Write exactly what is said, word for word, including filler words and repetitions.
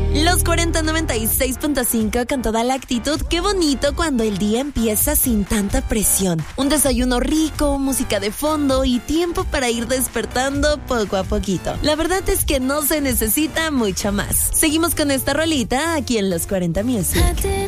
Los cuarenta noventa y seis punto cinco con toda la actitud. Qué bonito cuando el día empieza sin tanta presión. Un desayuno rico, música de fondo y tiempo para ir despertando poco a poquito. La verdad es que no se necesita mucho más. Seguimos con esta rolita aquí en Los cuarenta Music.